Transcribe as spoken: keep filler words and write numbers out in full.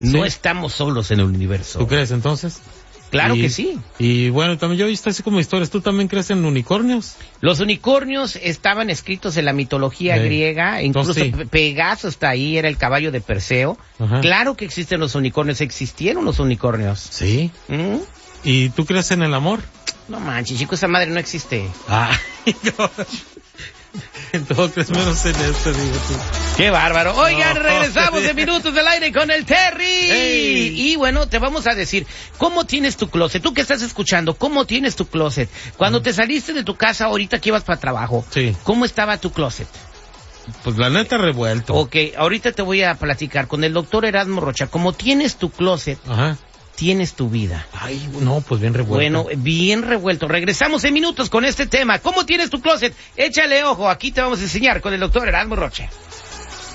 No Sí. estamos solos en el universo. ¿Tú crees entonces? Claro Y- que sí. Y bueno, también yo he visto así como historias. ¿Tú también crees en unicornios? Los unicornios estaban escritos en la mitología Sí. griega, incluso Entonces, sí. Pe- Pegaso está ahí, era el caballo de Perseo. Ajá. Claro que existen los unicornios, existieron los unicornios. Sí. ¿Mm? ¿Y tú crees en el amor? No manches, chico, esa madre no existe. Ah, en todo crees menos en este, digo tú. ¡Qué bárbaro! Oigan, No. regresamos en Minutos del Aire con el Terry. Hey. Y bueno, te vamos a decir, ¿cómo tienes tu closet? Tú que estás escuchando, ¿cómo tienes tu closet? Cuando te saliste de tu casa ahorita que ibas para trabajo, Sí. ¿cómo estaba tu closet? Pues la neta revuelto. Ok, ahorita te voy a platicar con el doctor Erasmo Rocha. ¿Cómo tienes tu closet? Ajá. Tienes tu vida. Ay, no, pues bien revuelto. Bueno, bien revuelto. Regresamos en minutos con este tema. ¿Cómo tienes tu closet? Échale ojo, aquí te vamos a enseñar con el doctor Erasmo Rocha.